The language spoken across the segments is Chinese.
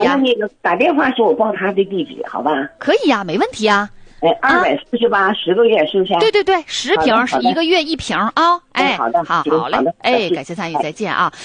呀，那个打电话说我报他的地址，好吧？ 可以呀，没问题啊。 248，10个月是不是？ 对对对，10瓶是1个月1瓶啊。哎， 好的， 好嘞，哎，感谢参与，再见啊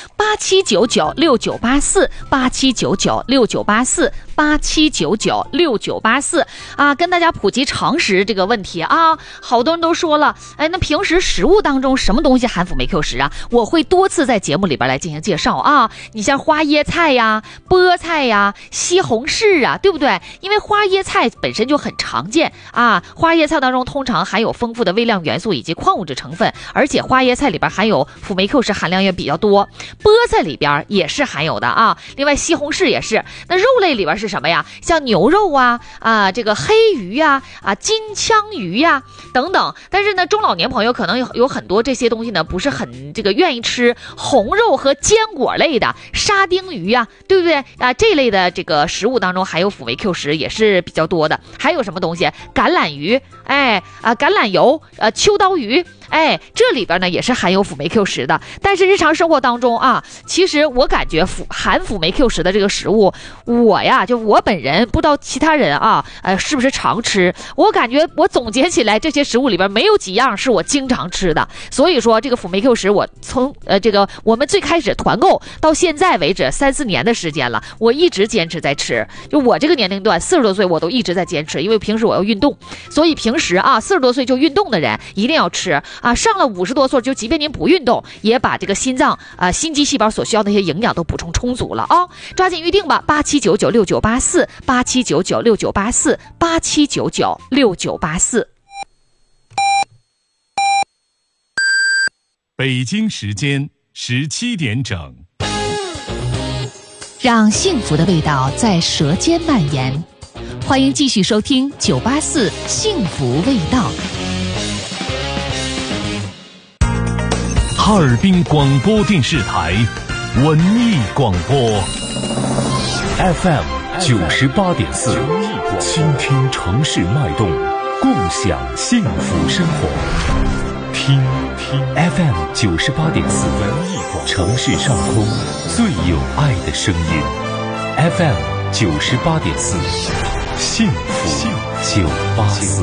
！87996984，87996984，87996984啊，跟大家普及常识这个问题啊，好多人都说了，哎，那平时食物当中什么东西含辅酶 Q 十啊？我会多次在节目里边来进行介绍啊。你像花椰菜呀、菠菜呀、西红柿啊，对不对？因为花椰菜本身就很常见啊，花椰菜当中通常含有丰富的微量元素以及矿物质成分，而且花椰菜里边含有辅酶 Q 十含量也比较多，菠菜里边也是含有的啊。另外西红柿也是。那肉类里边是什么呀？像牛肉啊、这个黑鱼呀、金枪鱼呀等等。但是呢，中老年朋友可能有很多这些东西呢不是很这个愿意吃，红肉和坚果类的沙丁鱼呀，对不对啊？这类的这个食物当中含有辅酶 Q 十也是比较多的。还有什么东西？橄榄鱼，橄榄油，秋刀鱼。哎，这里边呢也是含有辅酶 Q 十的。但是日常生活当中啊，其实我感觉含辅酶 Q 十的这个食物，我本人不知道其他人啊，是不是常吃？我感觉我总结起来，这些食物里边没有几样是我经常吃的。所以说这个辅酶 Q 十，我从我们最开始团购到现在为止3-4年的时间了，我一直坚持在吃。就我这个年龄段40多岁，我都一直在坚持，因为平时我要运动，所以平时啊40多岁就运动的人一定要吃。上了50多岁，就即便您不运动，也把这个心脏心肌细胞所需要的那些营养都补充充足了啊！抓紧预定吧，87996984，87996984，87996984。 北京时间17点整， 让幸福的味道在舌尖蔓延。欢迎继续收听984幸福味道。 哈尔滨广播电视台文艺广播 FM 98.4，倾听城市脉动，共享幸福生活。听 FM 98.4，城市上空最有爱的声音。FM 98.4，幸福984。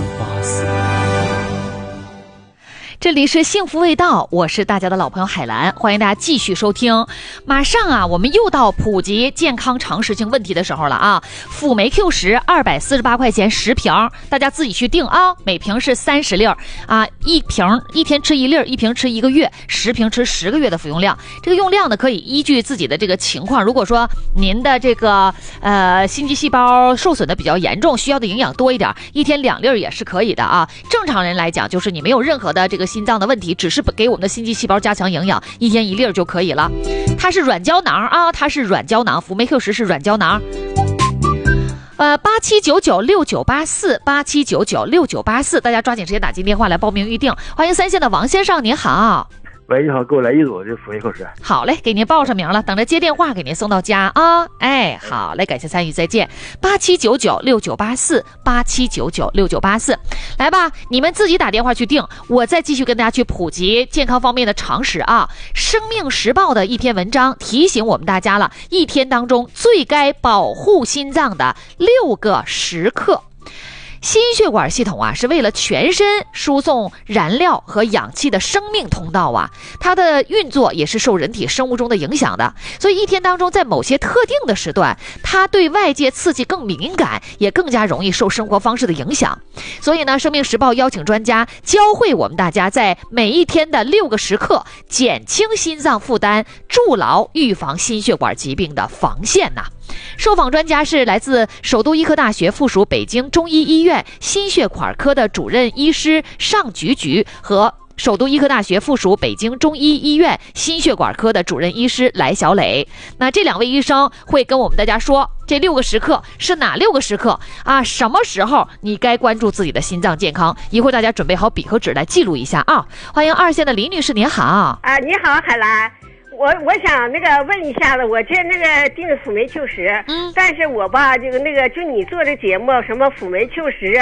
这里是幸福味道，我是大家的老朋友海兰，欢迎大家继续收听。马上啊，我们又到普及健康常识性问题的时候了啊！辅酶 Q 十248块钱10瓶，大家自己去定啊，每瓶是30粒啊，一瓶一天吃1粒，一瓶吃1个月，10瓶吃10个月的服用量。这个用量呢，可以依据自己的这个情况，如果说您的这个心肌细胞受损的比较严重，需要的营养多一点，一天2粒也是可以的啊。正常人来讲，就是你没有任何的这个心脏的问题，只是给我们的心肌细胞加强营养，一天1粒就可以了。它是软胶囊啊，它是软胶囊，辅酶 Q 十是软胶囊。87996984，87996984，大家抓紧时间打进电话来报名预定。欢迎3线的王先生，您好。 喂，你好，给我来一组这辅酶 Q 十。 好嘞，给您报上名了，等着接电话给您送到家啊！哎，好嘞，感谢参与，再见。87996984，87996984，来吧，你们自己打电话去定，我再继续跟大家去普及健康方面的常识啊。生命时报的一篇文章提醒我们大家了，一天当中最该保护心脏的6个时刻。心血管系统啊，是为了全身输送燃料和氧气的生命通道啊，它的运作也是受人体生物钟的影响的。所以一天当中，在某些特定的时段，它对外界刺激更敏感，也更加容易受生活方式的影响。所以呢，生命时报邀请专家教会我们大家，在每一天的6个时刻，减轻心脏负担，筑牢预防心血管疾病的防线呐。受访专家是来自首都医科大学附属北京中医医院心血管科的主任医师尚菊和首都医科大学附属北京中医医院心血管科的主任医师来小磊。那这2位医生会跟我们大家说，这6个时刻是哪6个时刻啊？什么时候你该关注自己的心脏健康？一会儿大家准备好笔和纸来记录一下啊！欢迎2线的李女士，您好啊！你好，海兰。我想问一下子，我这定辅酶 Q 十，但是我吧就你做的节目什么辅酶 Q 十啊，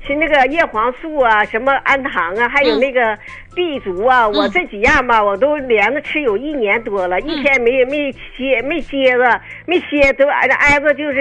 是那个叶黄素啊，什么氨糖啊，还有那个B族啊，我这几样吧，我都连着吃有1年多了，一天没歇着，都挨着就是